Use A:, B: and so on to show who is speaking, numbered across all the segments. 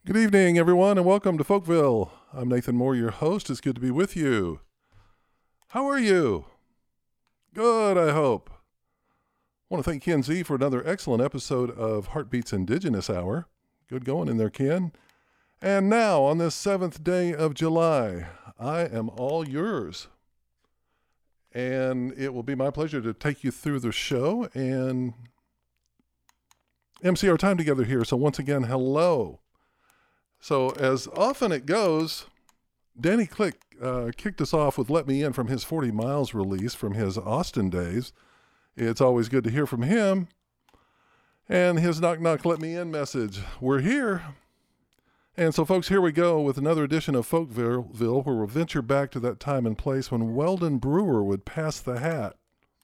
A: Good evening, everyone, and welcome to Folkville. I'm Nathan Moore, your host. It's good to be with you. How are you? Good, I hope. I want to thank Ken Z for another excellent episode of Heartbeats Indigenous Hour. Good going in there, Ken. And now, on this 7th day of July, I am all yours. And it will be my pleasure to take you through the show and MC our time together here. So once again, hello. So as often it goes, Danny Click kicked us off with Let Me In from his 40 Miles release from his Austin days. It's always good to hear from him. And his Knock Knock Let Me In message. We're here. And so folks, here we go with another edition of Folkville, where we'll venture back to that time and place when Weldon Brewer would pass the hat.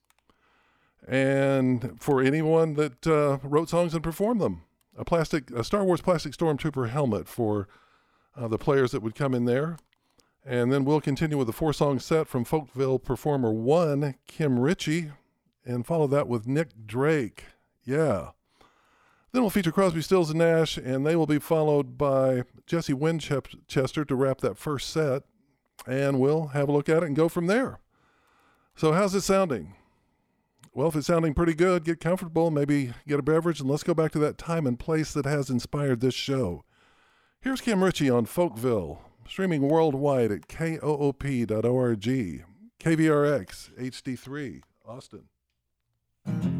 A: And for anyone that wrote songs and performed them. A Star Wars plastic Stormtrooper helmet for the players that would come in there. And then we'll continue with a 4-song set from Folkville performer 1, Kim Ritchie, and follow that with Nick Drake. Yeah. Then we'll feature Crosby, Stills, and Nash, and they will be followed by Jesse Winchester to wrap that first set. And we'll have a look at it and go from there. So how's it sounding? Well, if it's sounding pretty good, get comfortable, maybe get a beverage, and let's go back to that time and place that has inspired this show. Here's Kim Ritchie on Folkville, streaming worldwide at koop.org, KVRX HD3, Austin.